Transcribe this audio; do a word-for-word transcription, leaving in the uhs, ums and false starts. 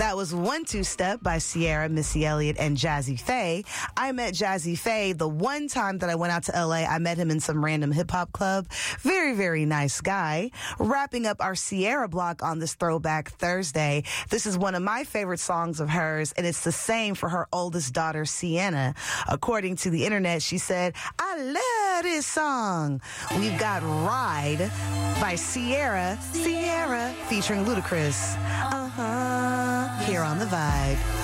That was One Two Step by Ciara, Missy Elliott, and Jazzy Faye. I met Jazzy Faye the one time that I went out to L A. I met him in some random hip-hop club. Very, very nice guy. Wrapping up our Ciara block on this Throwback Thursday. This is one of my favorite songs of hers, and it's the same for her oldest daughter, Sienna. According to the internet, she said, I love this song. We've got Ride by Ciara, Ciara, featuring Ludacris. Uh-huh. Here on The Vibe.